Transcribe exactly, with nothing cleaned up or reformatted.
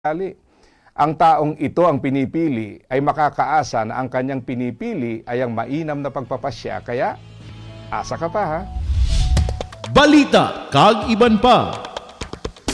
Ali. Ang taong ito ang pinipili ay makakaasa na ang kanyang pinipili ay ang mainam na pagpapasya. Kaya, asa ka pa ha? Balita kag iban pa.